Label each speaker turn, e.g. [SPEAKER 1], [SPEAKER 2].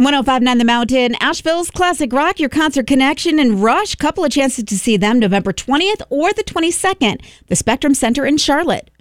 [SPEAKER 1] 1059 The Mountain, Asheville's Classic Rock, your concert connection, and Rush. Couple of chances to see them November 20th or the 22nd, the Spectrum Center in Charlotte.